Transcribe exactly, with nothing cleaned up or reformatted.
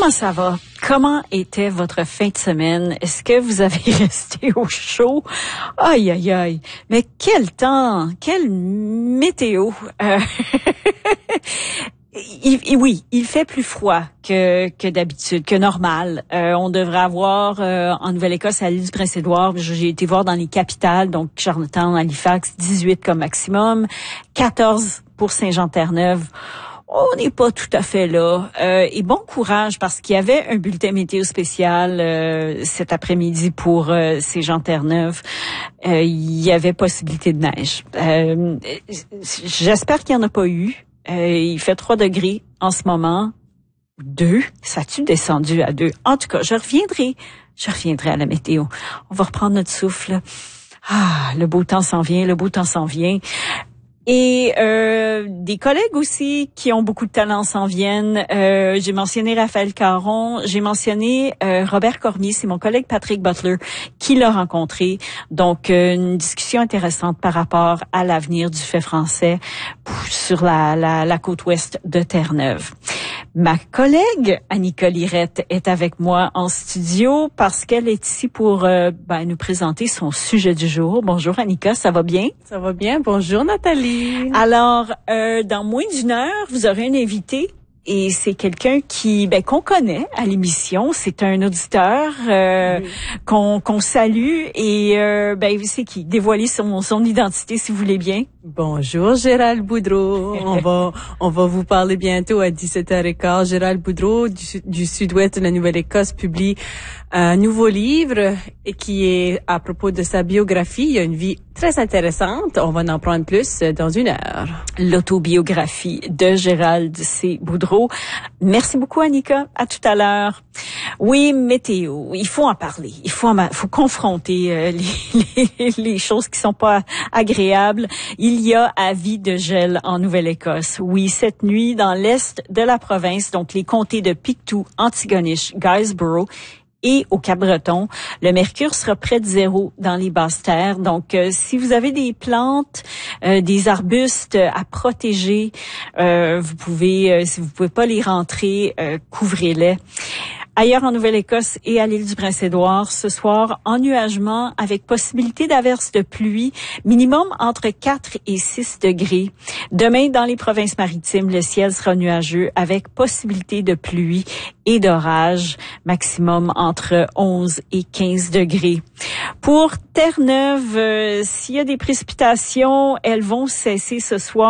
Comment ça va? Comment était votre fin de semaine? Est-ce que vous avez resté au chaud? Aïe, aïe, aïe. Mais quel temps! Quelle météo! Euh... il, il, oui, il fait plus froid que, que d'habitude, que normal. Euh, on devrait avoir euh, en Nouvelle-Écosse, à l'île du Prince-Édouard, j'ai été voir dans les capitales, donc Charlottetown, Halifax, dix-huit comme maximum, quatorze pour Saint-Jean-Terre-Neuve. On n'est pas tout à fait là. Euh, et bon courage parce qu'il y avait un bulletin météo spécial euh, cet après-midi pour euh, Saint-Jean-Terre-Neuve. Euh, il y avait possibilité de neige. Euh, j'espère qu'il n'y en a pas eu. Euh, il fait trois degrés en ce moment. Deux? Ça a-tu descendu à deux? En tout cas, je reviendrai. Je reviendrai à la météo. On va reprendre notre souffle. Ah, le beau temps s'en vient, le beau temps s'en vient. Et euh, des collègues aussi qui ont beaucoup de talent s'en viennent. Euh, j'ai mentionné Raphaël Caron, j'ai mentionné euh, Robert Cormier, c'est mon collègue Patrick Butler qui l'a rencontré. Donc, euh, une discussion intéressante par rapport à l'avenir du fait français sur la, la, la côte ouest de Terre-Neuve. Ma collègue Annika Lirette est avec moi en studio parce qu'elle est ici pour euh, ben, nous présenter son sujet du jour. Bonjour Annika, ça va bien? Ça va bien. Bonjour Nathalie. Alors, euh, dans moins d'une heure, vous aurez un invité. Et c'est quelqu'un qui, ben, qu'on connaît à l'émission. C'est un auditeur euh, oui. qu'on qu'on salue et euh, ben, c'est qui? Dévoiler son son identité, si vous voulez bien. Bonjour Gérald Boudreau. on va on va vous parler bientôt à dix-sept heures quinze. Gérald Boudreau du, du sud-ouest de la Nouvelle-Écosse publie un nouveau livre qui est à propos de sa biographie. Il a une vie très intéressante. On va en prendre plus dans une heure. L'autobiographie de Gérald C. Boudreau. Merci beaucoup, Annika. À tout à l'heure. Oui, météo. Il faut en parler. Il faut, en, faut confronter euh, les, les, les choses qui sont pas agréables. Il y a avis de gel en Nouvelle-Écosse. Oui, cette nuit, dans l'est de la province, donc les comtés de Pictou, Antigonish, Guysborough, et au Cap-Breton, le mercure sera près de zéro dans les basses terres. Donc, euh, si vous avez des plantes, euh, des arbustes à protéger, euh, vous pouvez, euh, si vous pouvez pas les rentrer, euh, couvrez-les. Ailleurs en Nouvelle-Écosse et à l'île du Prince-Édouard, ce soir, ennuagement avec possibilité d'averses de pluie, minimum entre quatre et six degrés. Demain, dans les provinces maritimes, le ciel sera nuageux avec possibilité de pluie et d'orage, maximum entre onze et quinze degrés. Pour Terre-Neuve, euh, s'il y a des précipitations, elles vont cesser ce soir.